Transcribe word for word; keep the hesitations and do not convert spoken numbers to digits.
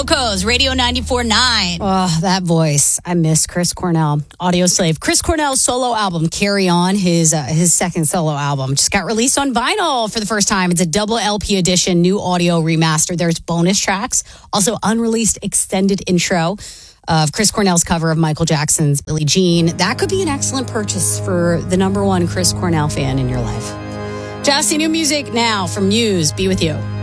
SoCo's Radio ninety-four point nine. Oh, that voice. I miss Chris Cornell. Audio Slave. Chris Cornell's solo album, Carry On, his uh, his second solo album, just got released on vinyl for the first time. It's a double L P edition, new audio remaster. There's bonus tracks, also unreleased extended intro of Chris Cornell's cover of Michael Jackson's Billie Jean. That could be an excellent purchase for the number one Chris Cornell fan in your life. Jazzy new music now from Muse. Be with you.